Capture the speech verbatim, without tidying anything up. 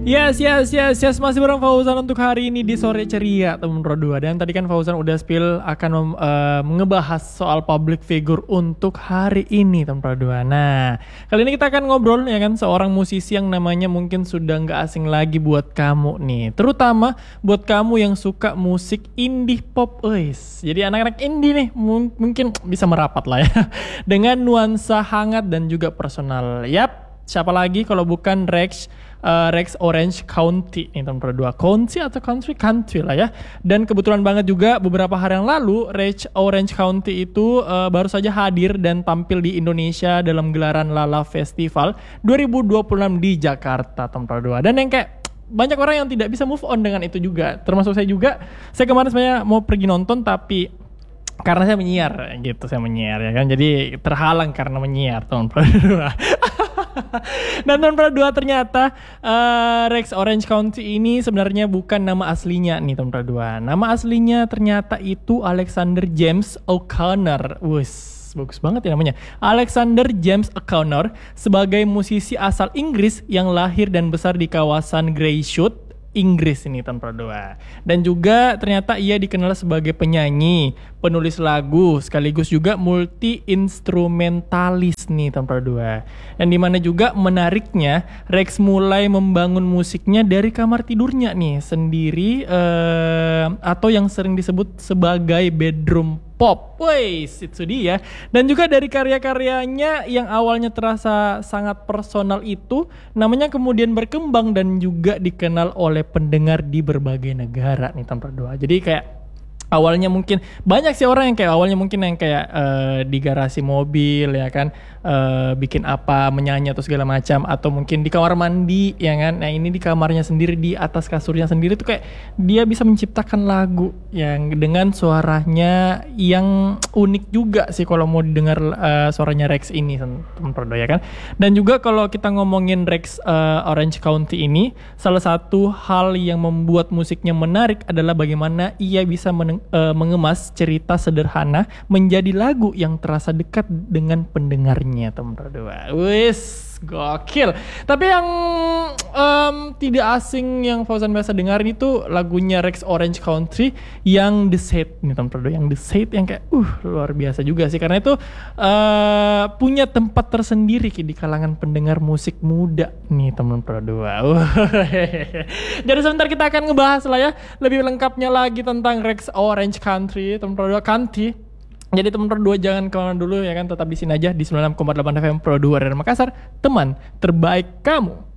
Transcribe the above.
Yes, yes, yes, yes. Masih bareng Fauzan untuk hari ini di Sore Ceria, teman Pro dua. Dan tadi kan Fauzan udah spill akan mem- uh, ngebahas soal public figure untuk hari ini, teman Pro dua. Nah, kali ini kita akan ngobrol ya kan, seorang musisi yang namanya mungkin sudah nggak asing lagi buat kamu nih. Terutama buat kamu yang suka musik indie pop, guys. Jadi anak-anak indie nih m- mungkin bisa merapat lah ya. Dengan nuansa hangat dan juga personal. Yap, siapa lagi kalau bukan Rex Uh, Rex Orange County nih teman Pro dua. County atau country? Country lah ya. Dan kebetulan banget juga beberapa hari yang lalu Rex Orange County itu uh, baru saja hadir dan tampil di Indonesia dalam gelaran Lala Festival dua ribu dua puluh enam di Jakarta, teman Pro dua. Dan yang kayak banyak orang yang tidak bisa move on dengan itu juga, termasuk saya juga. Saya kemarin sebenarnya mau pergi nonton tapi karena saya menyiar gitu, saya menyiar ya kan, jadi terhalang karena menyiar, teman Pro dua. Dan teman Pro dua ternyata uh, Rex Orange County ini sebenarnya bukan nama aslinya nih teman Pro dua. Nama aslinya ternyata itu Alexander James O'Connor. Wus, bagus banget ya namanya. Alexander James O'Connor sebagai musisi asal Inggris yang lahir dan besar di kawasan Greyshoot, Inggris ini teman Pro dua. Dan juga ternyata ia dikenal sebagai penyanyi, penulis lagu, sekaligus juga multi-instrumentalis nih teman Pro dua. Dan dimana juga menariknya Rex mulai membangun musiknya dari kamar tidurnya nih sendiri, eh, atau yang sering disebut sebagai bedroom pop. Weis, itu dia. Dan juga dari karya-karyanya yang awalnya terasa sangat personal itu, namanya kemudian berkembang dan juga dikenal oleh pendengar di berbagai negara nih tanpa doa. Jadi kayak awalnya mungkin banyak sih orang yang kayak awalnya mungkin yang kayak uh, di garasi mobil ya kan, uh, bikin apa, menyanyi atau segala macam, atau mungkin di kamar mandi ya kan. Nah ini di kamarnya sendiri, di atas kasurnya sendiri tuh kayak dia bisa menciptakan lagu yang dengan suaranya yang unik juga sih kalau mau didengar uh, suaranya Rex ini teman Prodo ya kan. Dan juga kalau kita ngomongin Rex uh, Orange County ini, salah satu hal yang membuat musiknya menarik adalah bagaimana ia bisa men- uh, mengemas cerita sederhana menjadi lagu yang terasa dekat dengan pendengarnya teman Prodo. Wis gokil. Tapi yang um, tidak asing yang Fauzan biasa dengarin itu lagunya Rex Orange Country yang The Shade nih teman Prodo, yang The Shade yang kayak uh luar biasa juga sih, karena itu uh, punya tempat tersendiri di kalangan pendengar musik muda nih teman Prodo. Jadi sebentar kita akan ngebahas lah ya lebih lengkapnya lagi tentang Rex Orange Country teman Prodo County. Jadi teman Pro dua jangan kemana dulu ya kan, tetap di sini aja di sembilan puluh enam koma delapan F M Pro dua dari Makassar, teman terbaik kamu.